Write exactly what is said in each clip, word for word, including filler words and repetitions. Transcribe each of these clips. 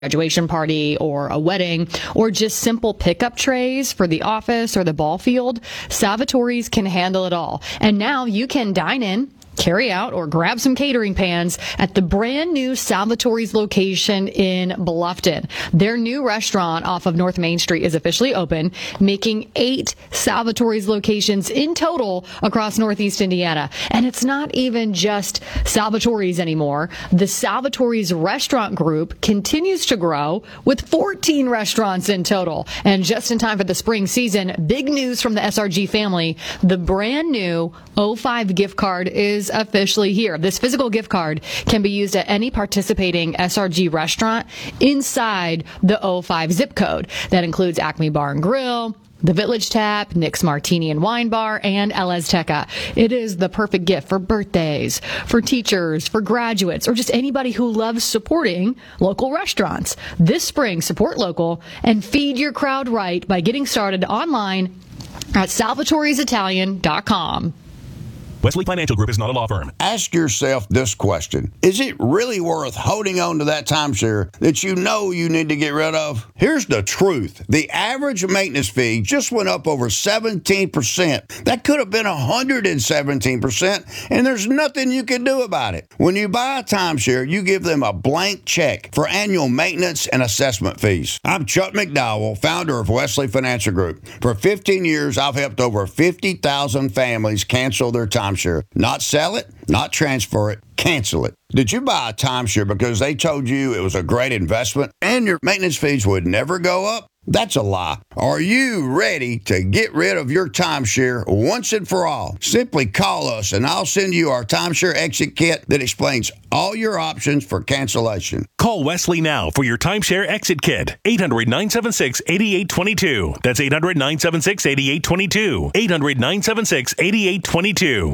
graduation party or a wedding, or just simple pickup trays for the office or the ball field, Salvatore's can handle it all. And now you can dine in, carry out, or grab some catering pans at the brand new Salvatore's location in Bluffton. Their new restaurant off of North Main Street is officially open, making eight Salvatore's locations in total across Northeast Indiana. And it's not even just Salvatore's anymore. The Salvatore's restaurant group continues to grow with fourteen restaurants in total. And just in time for the spring season, big news from the S R G family. The brand new O five gift card is officially here. This physical gift card can be used at any participating S R G restaurant inside the O five zip code. That includes Acme Bar and Grill, the Village Tap, Nick's Martini and Wine Bar, and El Azteca. It is the perfect gift for birthdays, for teachers, for graduates, or just anybody who loves supporting local restaurants. This spring, support local and feed your crowd right by getting started online at salvatore's italian dot com. Wesley Financial Group is not a law firm. Ask yourself this question. Is it really worth holding on to that timeshare that you know you need to get rid of? Here's the truth. The average maintenance fee just went up over seventeen percent. That could have been one hundred seventeen percent, and there's nothing you can do about it. When you buy a timeshare, you give them a blank check for annual maintenance and assessment fees. I'm Chuck McDowell, founder of Wesley Financial Group. For fifteen years, I've helped over fifty thousand families cancel their timeshare. Not sell it, not transfer it, cancel it. Did you buy a timeshare because they told you it was a great investment and your maintenance fees would never go up? That's a lie. Are you ready to get rid of your timeshare once and for all? Simply call us and I'll send you our timeshare exit kit that explains all your options for cancellation. Call Wesley now for your timeshare exit kit. eight hundred, nine seven six, eight eight two two. That's eight hundred, nine seven six, eight eight two two. eight hundred, nine seven six, eight eight two two.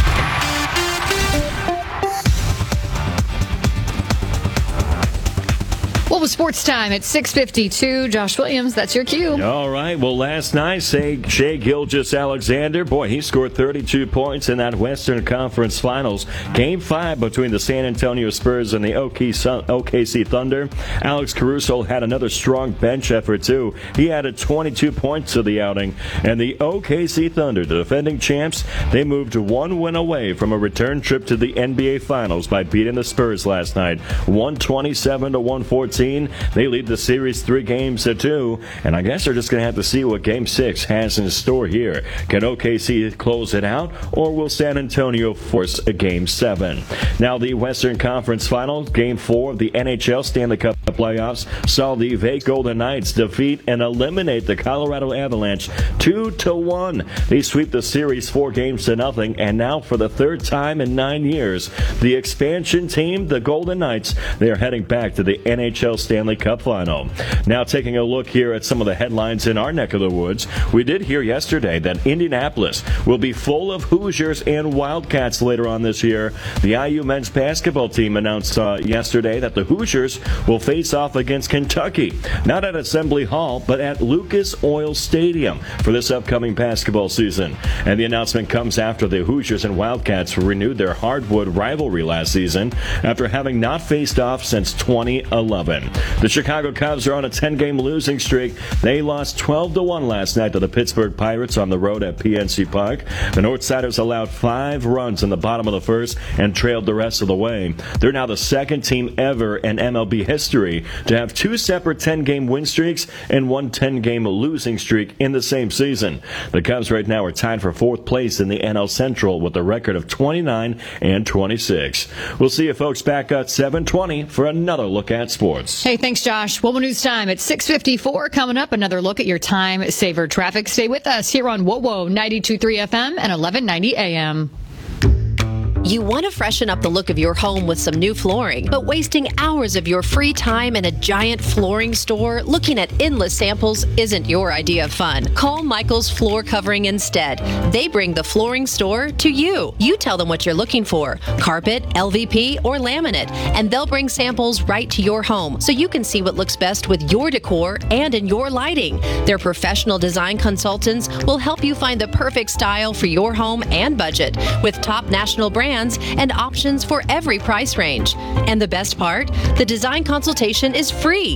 Well, with sports time at six fifty-two, Josh Williams, that's your cue. All right. Well, last night, say Shai Gilgeous-Alexander, boy, he scored thirty-two points in that Western Conference Finals. Game five between the San Antonio Spurs and the O K C Thunder. Alex Caruso had another strong bench effort, too. He added twenty-two points to the outing. And the O K C Thunder, the defending champs, they moved one win away from a return trip to the N B A Finals by beating the Spurs last night, one twenty-seven to one fourteen. They lead the series three games to two, and I guess they're just going to have to see what Game six has in store here. Can O K C close it out, or will San Antonio force a Game seven? Now, the Western Conference Finals, Game four of the N H L Stanley Cup playoffs, saw the Vegas Golden Knights defeat and eliminate the Colorado Avalanche two to one. They sweep the series four games to nothing, and now for the third time in nine years, the expansion team, the Golden Knights, they are heading back to the N H L Stanley Cup Final. Now, taking a look here at some of the headlines in our neck of the woods, we did hear yesterday that Indianapolis will be full of Hoosiers and Wildcats later on this year. The I U men's basketball team announced uh, yesterday that the Hoosiers will face off against Kentucky, not at Assembly Hall, but at Lucas Oil Stadium for this upcoming basketball season. And the announcement comes after the Hoosiers and Wildcats renewed their hardwood rivalry last season after having not faced off since twenty eleven. The Chicago Cubs are on a ten-game losing streak. They lost twelve to one last night to the Pittsburgh Pirates on the road at P N C Park. The Northsiders allowed five runs in the bottom of the first and trailed the rest of the way. They're now the second team ever in M L B history to have two separate ten-game win streaks and one ten-game losing streak in the same season. The Cubs right now are tied for fourth place in the N L Central with a record of twenty-nine and twenty-six. We'll see you folks back at seven twenty for another look at sports. Hey, thanks, Josh. Wowo News Time at six fifty-four. Coming up, another look at your time saver traffic. Stay with us here on Wowo ninety-two point three F M and eleven ninety A M. You want to freshen up the look of your home with some new flooring, but wasting hours of your free time in a giant flooring store looking at endless samples isn't your idea of fun. Call Michael's Floor Covering instead. They bring the flooring store to you. You tell them what you're looking for, carpet, L V P, or laminate, and they'll bring samples right to your home so you can see what looks best with your decor and in your lighting. Their professional design consultants will help you find the perfect style for your home and budget with top national brands brands and options for every price range. And the best part, the design consultation is free.